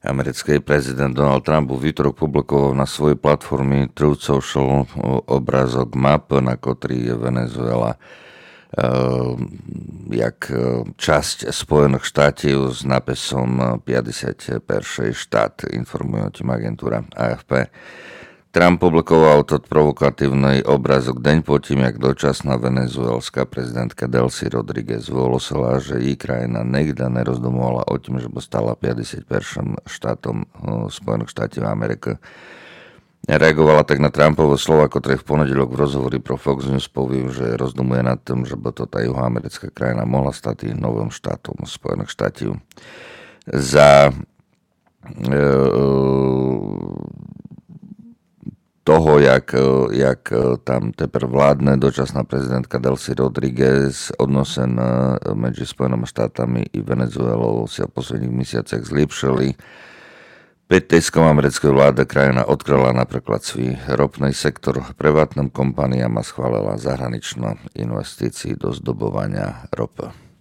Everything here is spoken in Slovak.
Americký prezident Donald Trump v útorok publikoval na svojej platforme Truth Social obrázok map, na ktorý je Venezuela jak časť Spojených štátov s nápisom 51. štát, informuje o tým agentúra AFP. Trump publikoval tot provokatívny obrázok deň po tým, jak dočasná venezuelská prezidentka Delcy Rodriguez vyhlásila, že jej krajina nikdy nerozdomovala o tým, že by stala 51. štátom Spojených štátov Ameriky. Reagovala tak na Trumpové slova, ktoré v ponedeľok v rozhovori pro Fox News povie, že rozdomuje nad tým, že by to tá juhoamerická krajina mohla stať i novým štátom Spojených štátov. Za toho, jak tam teper vládne dočasná prezidentka Delcy Rodriguez, odnosen medzi Spojenými štátami i Venezuelou sa v posledných mesiacoch zlepšili. Petejskom americkej vláda krajina odkryla napríklad svoj ropný sektor privátnym kompaniám a schválila zahraničné investície do zdobovania ropy.